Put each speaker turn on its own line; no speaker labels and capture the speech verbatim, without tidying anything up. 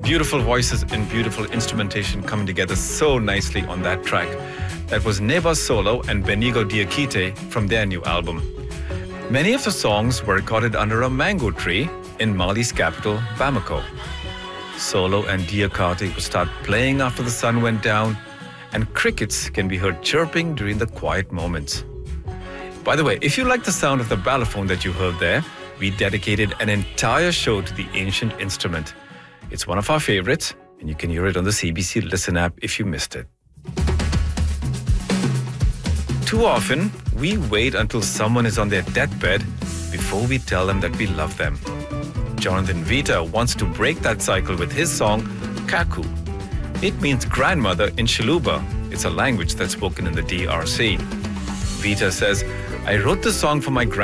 Beautiful voices and beautiful instrumentation coming together so nicely on that track. That was Neva Solo and Benigo Diakite from their new album. Many of the songs were recorded under a mango tree in Mali's capital, Bamako. Solo and Diakite would start playing after the sun went down, and crickets can be heard chirping during the quiet moments. By the way, if you like the sound of the balafon that you heard there, we dedicated an entire show to the ancient instrument. It's one of our favorites, and you can hear it on the C B C Listen app if you missed it. Too often, we wait until someone is on their deathbed before we tell them that we love them. Jonathan Vita wants to break that cycle with his song, Kaku. It means grandmother in Chiluba. It's a language that's spoken in the D R C. Vita says, I wrote the song for my grandmother.